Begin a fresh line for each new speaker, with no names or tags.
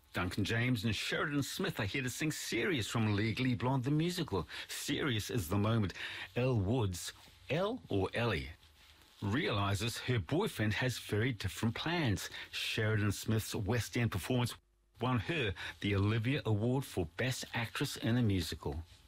Duncan James and Sheridan Smith are here to sing Serious from Legally Blonde the musical. Serious is the moment Elle Woods, Elle or Ellie, realises her boyfriend has very different plans. Sheridan Smith's West End performance won her the Olivia Award for Best Actress in a Musical.